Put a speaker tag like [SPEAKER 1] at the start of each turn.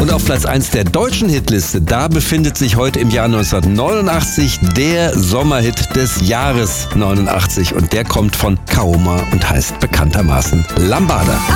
[SPEAKER 1] Und auf Platz 1 der deutschen Hitliste, da befindet sich heute im Jahr 1989 der Sommerhit des Jahres 89. Und der kommt von Kaoma und heißt bekanntermaßen Lambada.